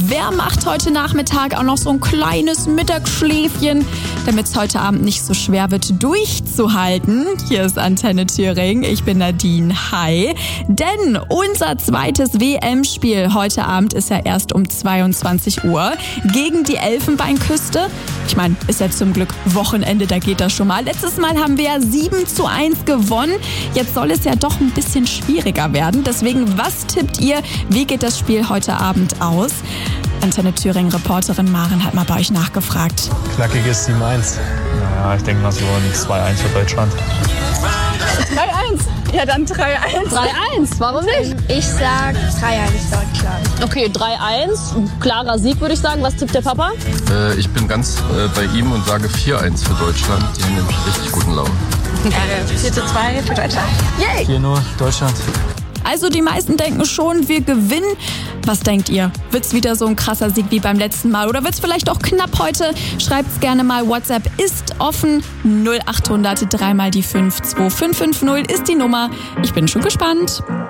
Wer macht heute Nachmittag auch noch so ein kleines Mittagsschläfchen, damit es heute Abend nicht so schwer wird, durchzuhalten? Hier ist Antenne Thüringen. Ich bin Nadine. Hi. Denn unser zweites WM-Spiel heute Abend ist ja erst um 22 Uhr gegen die Elfenbeinküste. Ich meine, ist ja zum Glück Wochenende, da geht das schon mal. Letztes Mal haben wir ja 7:1 gewonnen. Jetzt soll es ja doch ein bisschen schwieriger werden. Deswegen, was tippt ihr? Wie geht das Spiel heute Abend aus? Antenne Thüringen-Reporterin Maren hat mal bei euch nachgefragt. Knackiges 7:1. Naja, ich denke mal so ein 2:1 für Deutschland. 3:1. Ja, dann 3:1. 3:1, warum nicht? Ich sag 3:1 Deutschland. Okay, 3:1, klarer Sieg, würde ich sagen. Was tippt der Papa? Ich bin ganz bei ihm und sage 4:1 für Deutschland. Die haben nämlich richtig guten Laune. 4:2 für Deutschland. Yay! 4:0 Deutschland. Also die meisten denken schon, wir gewinnen. Was denkt ihr? Wird's wieder so ein krasser Sieg wie beim letzten Mal? Oder wird's vielleicht auch knapp heute? Schreibt's gerne mal. WhatsApp ist offen. 0800 3 mal die 5 2550 ist die Nummer. Ich bin schon gespannt.